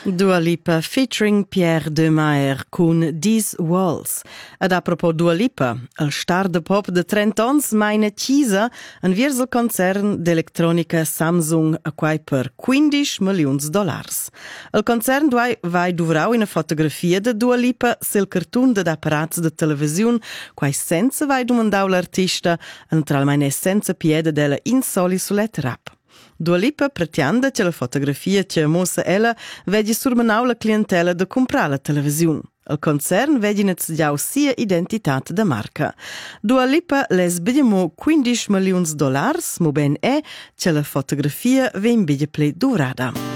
Dua Lipa featuring Pierre de Maer con These Walls. Ed a propos Dua Lipa, il star de pop de 30 ans maina Cisa enviers il concern d'elettronica Samsung a quai per $15 milions. Il concern vai duvrau una fotografia de Dua Lipa sil cartun de apparats de televisiun quai senza vai domandau l'artista, entralmein senza piede della insoli sulet rap. Dua Lipa pretende che la fotografia che mossa ella vegi surmenau la clientela de comprar la televisiun. Il concern vegi nezigiau sia identitat de marca. Dua Lipa les bidemo $15 milions, mo ben che la fotografia ven bidje ple durada.